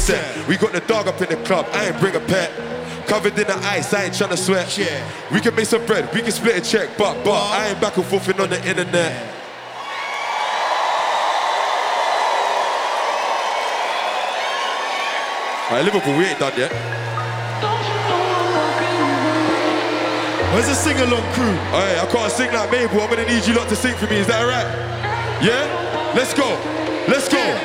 set. We got the dog up in the club, I ain't bring a pet. Covered in the ice, I ain't tryna sweat. We can make some bread, we can split a check, but I ain't back and forthing on the internet. Alright, Liverpool, we ain't done yet. Where's the sing-along crew? Alright, I can't sing like Mabel, I'm gonna need you lot to sing for me, is that alright? Yeah? Let's go, let's go.